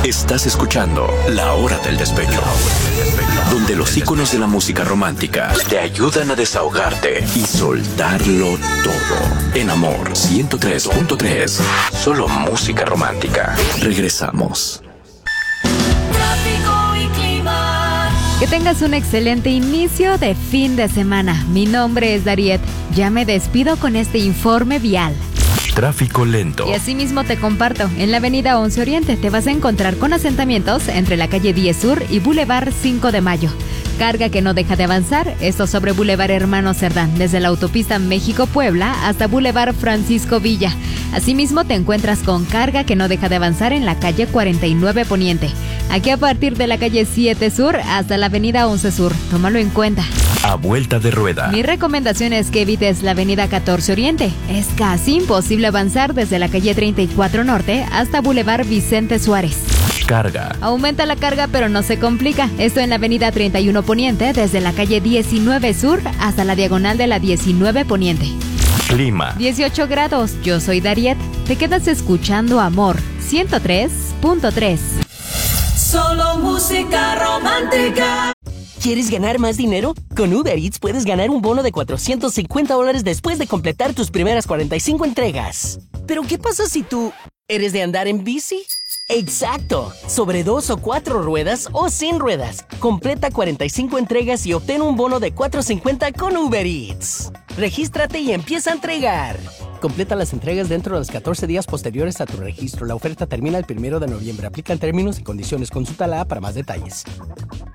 Estás escuchando La Hora del Despecho, donde los íconos de la música romántica te ayudan a desahogarte y soltarlo todo. En Amor 103.3, solo música romántica. Regresamos. Tráfico y clima. Que tengas un excelente inicio de fin de semana. Mi nombre es Dariet. Ya me despido con este informe vial. Tráfico lento. Y asimismo te comparto, en la avenida 11 Oriente te vas a encontrar con asentamientos entre la calle 10 Sur y Boulevard 5 de Mayo. Carga que no deja de avanzar, esto sobre Boulevard Hermano Cerdán, desde la autopista México-Puebla hasta Boulevard Francisco Villa. Asimismo te encuentras con carga que no deja de avanzar en la calle 49 Poniente. Aquí a partir de la calle 7 Sur hasta la avenida 11 Sur, tómalo en cuenta. A vuelta de rueda. Mi recomendación es que evites la avenida 14 Oriente. Es casi imposible avanzar desde la calle 34 Norte hasta Boulevard Vicente Suárez. Carga. Aumenta la carga pero no se complica. Esto en la avenida 31 Poniente desde la calle 19 Sur hasta la diagonal de la 19 Poniente. Clima. 18 grados. Yo soy Dariet. Te quedas escuchando Amor 103.3. Solo música romántica. ¿Quieres ganar más dinero? Con Uber Eats puedes ganar un bono de $450 después de completar tus primeras 45 entregas. ¿Pero qué pasa si tú eres de andar en bici? ¡Exacto! Sobre 2 o 4 ruedas o sin ruedas. Completa 45 entregas y obtén un bono de $450 con Uber Eats. Regístrate y empieza a entregar. Completa las entregas dentro de los 14 días posteriores a tu registro. La oferta termina el 1 de noviembre. Aplican términos y condiciones. Consulta la app para más detalles.